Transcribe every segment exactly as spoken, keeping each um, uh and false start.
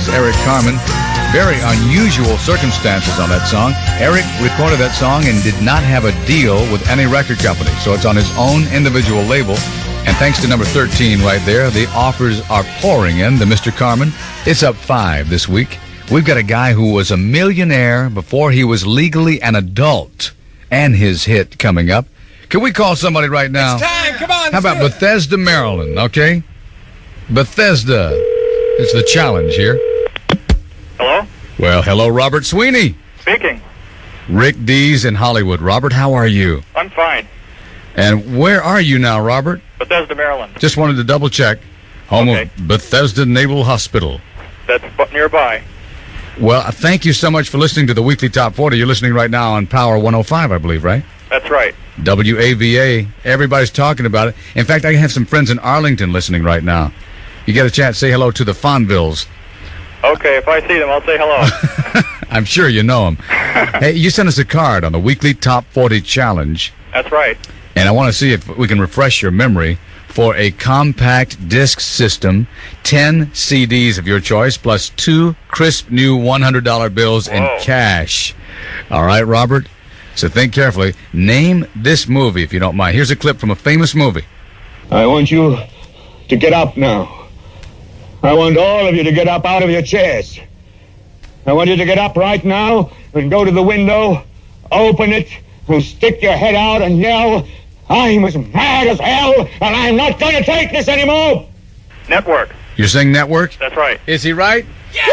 is Eric Carmen. Very unusual circumstances on that song. Eric recorded that song and did not have a deal with any record company, so it's on his own individual label. And thanks to number thirteen right there, the offers are pouring in to Mister Carmen. It's up five this week. We've got a guy who was a millionaire before he was legally an adult, and his hit coming up. Can we call somebody right now? It's time. Come on. How about Bethesda, Maryland, okay? Bethesda. It's the challenge here. Hello? Well, hello, Robert Sweeney. Speaking. Rick Dees in Hollywood. Robert, how are you? I'm fine. And where are you now, Robert? Bethesda, Maryland. Just wanted to double check. Home Okay. of Bethesda Naval Hospital. That's bu- nearby. Well, thank you so much for listening to the Weekly Top forty. You're listening right now on Power one oh five, I believe, right? That's right. W A V A. Everybody's talking about it. In fact, I have some friends in Arlington listening right now. You get a chance, say hello to the Fonvilles. Okay, if I see them, I'll say hello. I'm sure you know them. Hey, you sent us a card on the Weekly Top forty Challenge. That's right. And I want to see if we can refresh your memory for a compact disc system, ten C Ds of your choice, plus two crisp new one hundred dollar bills in Whoa. cash. All right, Robert? So think carefully. Name this movie, if you don't mind. Here's a clip from a famous movie. I want you to get up now. I want all of you to get up out of your chairs. I want you to get up right now and go to the window, open it, and stick your head out and yell, "I'm as mad as hell, and I'm not going to take this anymore!" Network. You're saying network? That's right. Is he right?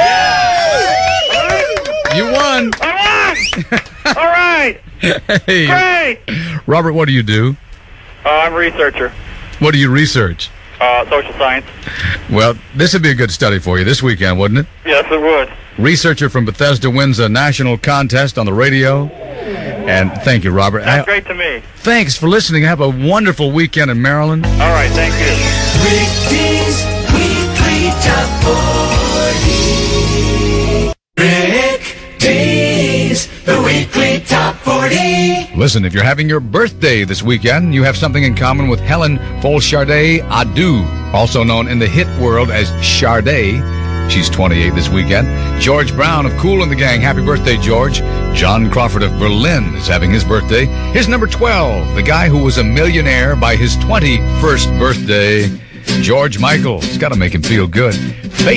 Yeah! You won. I won! All right! Hey. Great! Robert, what do you do? Uh, I'm a researcher. What do you research? Uh, social science. Well, this would be a good study for you this weekend, wouldn't it? Yes, it would. Researcher from Bethesda wins a national contest on the radio. And thank you, Robert. That's I- great to me. Thanks for listening. Have a wonderful weekend in Maryland. All right, thank you. Rick Dees Weekly Top forty. Rick Dees, the Weekly Top forty. Listen, if you're having your birthday this weekend, you have something in common with Helen Folchardet Adu, also known in the hit world as Sade. She's twenty-eight this weekend. George Brown of Kool and the Gang. Happy birthday, George. John Crawford of Berlin is having his birthday. Here's number twelve, the guy who was a millionaire by his twenty-first birthday, George Michael. It's got to make him feel good. Faith